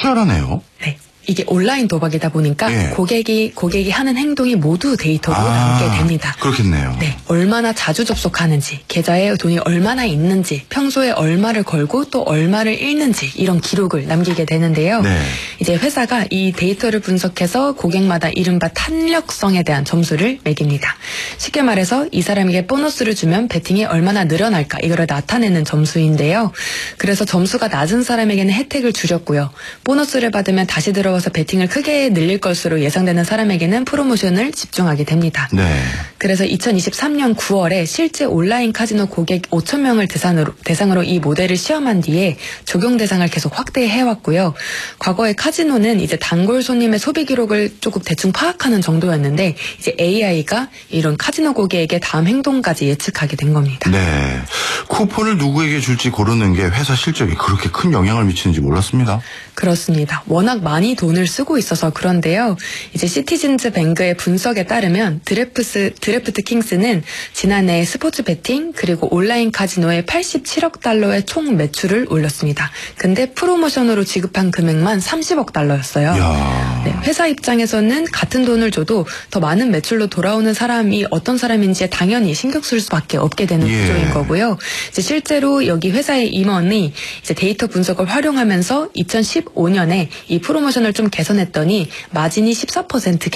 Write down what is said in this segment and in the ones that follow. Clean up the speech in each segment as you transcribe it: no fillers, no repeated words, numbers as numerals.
특별하네요. 네. 이게 온라인 도박이다 보니까 예. 고객이 하는 행동이 모두 데이터로 남게 됩니다. 그렇겠네요. 네, 얼마나 자주 접속하는지, 계좌에 돈이 얼마나 있는지, 평소에 얼마를 걸고 또 얼마를 잃는지 이런 기록을 남기게 되는데요. 네. 이제 회사가 이 데이터를 분석해서 고객마다 이른바 탄력성에 대한 점수를 매깁니다. 쉽게 말해서 이 사람에게 보너스를 주면 베팅이 얼마나 늘어날까 이거를 나타내는 점수인데요. 그래서 점수가 낮은 사람에게는 혜택을 줄였고요. 보너스를 받으면 다시 들어와서 베팅을 크게 늘릴 것으로 예상되는 사람에게는 프로모션을 집중하게 됩니다. 네. 그래서 2023년 9월에 실제 온라인 카지노 고객 5,000명을 대상으로 이 모델을 시험한 뒤에 적용 대상을 계속 확대해왔고요. 과거에 카지노는 이제 단골 손님의 소비 기록을 조금 대충 파악하는 정도였는데 이제 AI가 이런 카지노 고객에게 다음 행동까지 예측하게 된 겁니다. 네. 쿠폰을 누구에게 줄지 고르는 게 회사 실적에 그렇게 큰 영향을 미치는지 몰랐습니다. 그렇습니다. 워낙 많이 돈을 쓰고 있어서 그런데요. 이제 시티즌즈 뱅크의 분석에 따르면 드래프트 킹스는 지난해 스포츠 베팅 그리고 온라인 카지노에 87억 달러의 총 매출을 올렸습니다. 근데 프로모션으로 지급한 금액만 30억 달러였어요. 네, 회사 입장에서는 같은 돈을 줘도 더 많은 매출로 돌아오는 사람이 어떤 사람인지에 당연히 신경 쓸 수밖에 없게 되는 구조인 거고요. 이제 실제로 여기 회사의 임원이 이제 데이터 분석을 활용하면서 2015년에 이 프로모션을 좀 개선했더니 마진이 14%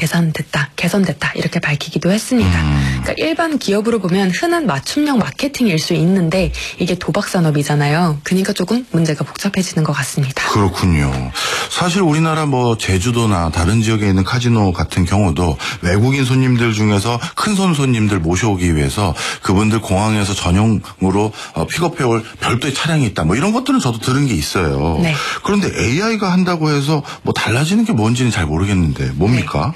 개선됐다 이렇게 밝히기도 했습니다. 그러니까 일반 기업으로 보면 흔한 맞춤형 마케팅일 수 있는데 이게 도박 산업이잖아요. 그러니까 조금 문제가 복잡해지는 것 같습니다. 그렇군요. 사실 우리나라 뭐 제주도나 다른 지역에 있는 카지노 같은 경우도 외국인 손님들 중에서 큰 손님들 모셔오기 위해서 그분들 공항에서 전용으로 픽업해올 별도의 차량이 있다. 뭐 이런 것들은 저도 들은 게 있어요. 네. 그런데 AI가 한다고 해서 뭐 달라지는 게 뭔지는 잘 모르겠는데 뭡니까?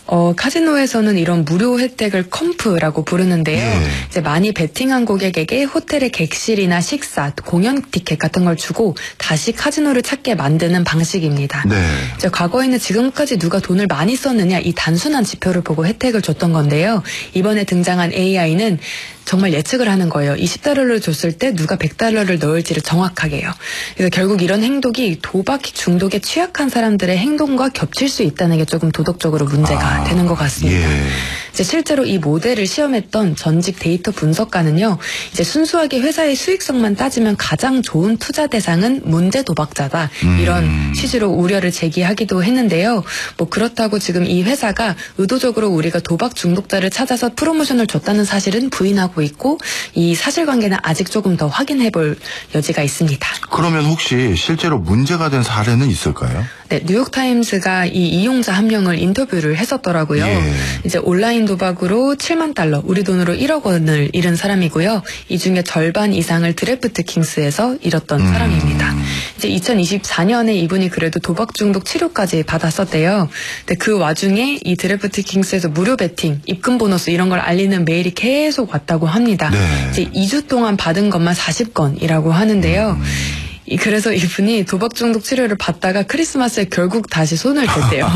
카지노에서는 이런 무료 혜택을 컴프라고 부르는데요. 예. 이제 많이 베팅한 고객에게 호텔의 객실이나 식사, 공연 티켓 같은 걸 주고 다시 카지노를 찾게 만드는 방식입니다. 네. 이제 과거에는 지금까지 누가 돈을 많이 썼느냐 이 단순한 지표를 보고 혜택을 줬던 건데요. 이번에 등장한 AI는 정말 예측을 하는 거예요. 20달러를 줬을 때 누가 100달러를 넣을지를 정확하게요. 그래서 결국 이런 행동이 도박 중독에 취약한 사람들의 행동과 겹칠 수 있다는 게 조금 도덕적으로 문제가 되는 것 같습니다. 예. 이제 실제로 이 모델을 시험했던 전직 데이터 분석가는요. 이제 순수하게 회사의 수익성만 따지면 가장 좋은 투자 대상은 문제 도박자다. 이런 취지로 우려를 제기하기도 했는데요. 뭐 그렇다고 지금 이 회사가 의도적으로 우리가 도박 중독자를 찾아서 프로모션을 줬다는 사실은 부인하고 있고 이 사실관계는 아직 조금 더 확인해볼 여지가 있습니다. 그러면 혹시 실제로 문제가 된 사례는 있을까요? 네, 뉴욕타임스가 이 이용자 한 명을 인터뷰를 했었더라고요. 예. 이제 온라인 도박으로 7만 달러, 우리 돈으로 1억 원을 잃은 사람이고요. 이 중에 절반 이상을 드래프트 킹스에서 잃었던 사람입니다. 이제 2024년에 이분이 그래도 도박 중독 치료까지 받았었대요. 근데 그 와중에 이 드래프트 킹스에서 무료 베팅, 입금 보너스 이런 걸 알리는 메일이 계속 왔다고 합니다. 네. 이제 2주 동안 받은 것만 40건이라고 하는데요. 그래서 이분이 도박 중독 치료를 받다가 크리스마스에 결국 다시 손을 댔대요.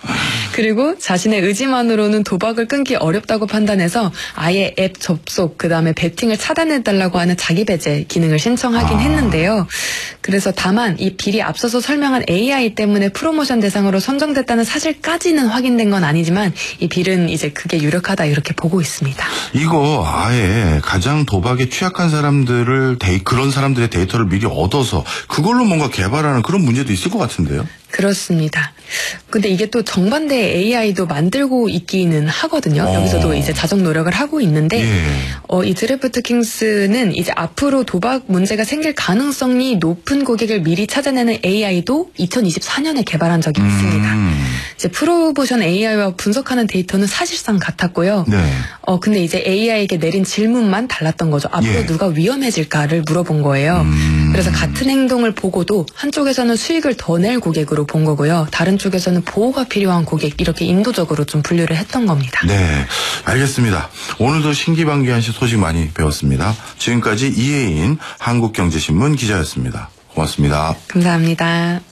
그리고 자신의 의지만으로는 도박을 끊기 어렵다고 판단해서 아예 앱 접속, 그다음에 베팅을 차단해달라고 하는 자기 배제 기능을 신청하긴 했는데요. 그래서 다만 이 빌이 앞서서 설명한 AI 때문에 프로모션 대상으로 선정됐다는 사실까지는 확인된 건 아니지만 이 빌은 이제 그게 유력하다 이렇게 보고 있습니다. 이거 아예 가장 도박에 취약한 사람들을 그런 사람들의 데이터를 미리 얻어서 그걸로 뭔가 개발하는 그런 문제도 있을 것 같은데요. 그렇습니다. 근데 이게 또 정반대의 AI도 만들고 있기는 하거든요. 여기서도 이제 자정 노력을 하고 있는데, 이 드래프트 킹스는 이제 앞으로 도박 문제가 생길 가능성이 높은 고객을 미리 찾아내는 AI도 2024년에 개발한 적이 있습니다. 이제 프로모션 AI와 분석하는 데이터는 사실상 같았고요. 네. 근데 이제 AI에게 내린 질문만 달랐던 거죠. 앞으로 누가 위험해질까를 물어본 거예요. 그래서 같은 행동을 보고도 한쪽에서는 수익을 더 낼 고객으로 본 거고요. 다른 쪽에서는 보호가 필요한 고객 이렇게 인도적으로 좀 분류를 했던 겁니다. 네, 알겠습니다. 오늘도 신기반기한 소식 많이 배웠습니다. 지금까지 이혜인 한국경제신문 기자였습니다. 고맙습니다. 감사합니다.